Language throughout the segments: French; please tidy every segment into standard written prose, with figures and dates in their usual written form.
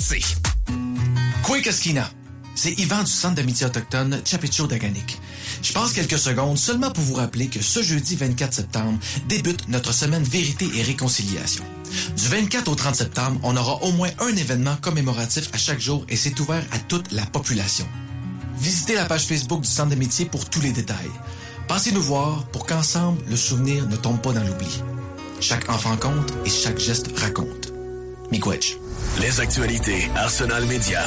passé. Kwekaskina, c'est Yvan du Centre d'amitié autochtone Chapicho d'Aganik. Je passe quelques secondes seulement pour vous rappeler que ce jeudi 24 septembre débute notre semaine Vérité et Réconciliation. Du 24 au 30 septembre, on aura au moins un événement commémoratif à chaque jour et c'est ouvert à toute la population. Visitez la page Facebook du Centre d'amitié pour tous les détails. Passez nous voir pour qu'ensemble, le souvenir ne tombe pas dans l'oubli. Chaque enfant compte et chaque geste raconte. Miigwech. Les actualités Arsenal Média.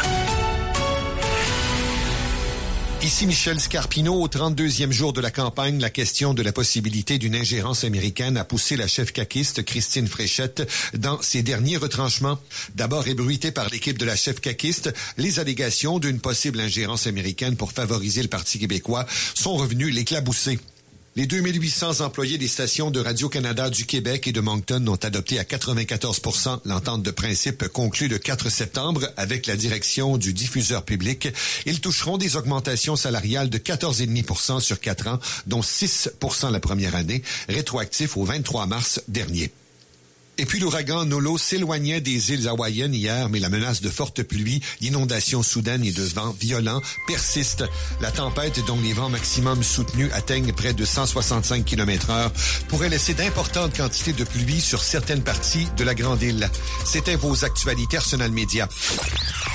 Ici Michel Scarpino. Au 32e jour de la campagne, la question de la possibilité d'une ingérence américaine a poussé la chef caquiste Christine Fréchette dans ses derniers retranchements. D'abord ébruitée par l'équipe de la chef caquiste, les allégations d'une possible ingérence américaine pour favoriser le Parti québécois sont revenues l'éclabousser. Les 2800 employés des stations de Radio-Canada du Québec et de Moncton ont adopté à 94% l'entente de principe conclue le 4 septembre avec la direction du diffuseur public. Ils toucheront des augmentations salariales de 14,5% sur 4 ans, dont 6% la première année, rétroactif au 23 mars dernier. Et puis l'ouragan Nolo s'éloignait des îles hawaïennes hier, mais la menace de fortes pluies, d'inondations soudaines et de vents violents persiste. La tempête, dont les vents maximums soutenus atteignent près de 165 km/h, pourrait laisser d'importantes quantités de pluie sur certaines parties de la grande île. C'était vos actualités Arsenal Média.